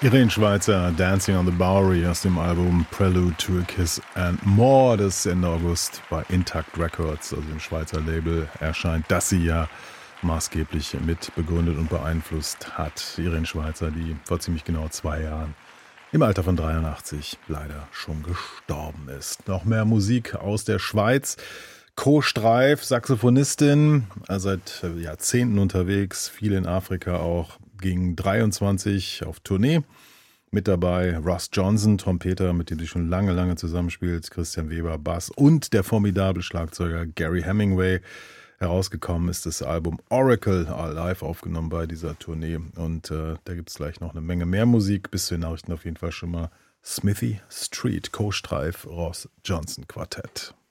Irene Schweizer, Dancing on the Bowery aus dem Album Prelude to a Kiss and More, das Ende August bei Intact Records, also dem Schweizer Label, erscheint, das sie ja maßgeblich mit begründet und beeinflusst hat. Irene Schweizer, die vor ziemlich genau 2 Jahren im Alter von 83 leider schon gestorben ist. Noch mehr Musik aus der Schweiz. Co Streif, Saxophonistin, seit Jahrzehnten unterwegs, viel in Afrika auch, ging 23 auf Tournee. Mit dabei Ross Johnson, Trompeter, mit dem sie schon lange zusammenspielt, Christian Weber, Bass und der formidable Schlagzeuger Gary Hemingway. Herausgekommen ist das Album Oracle, live aufgenommen bei dieser Tournee. Und da gibt es gleich noch eine Menge mehr Musik. Bis zu den Nachrichten auf jeden Fall schon mal Smithy Street, Co Streif, Ross Johnson Quartett.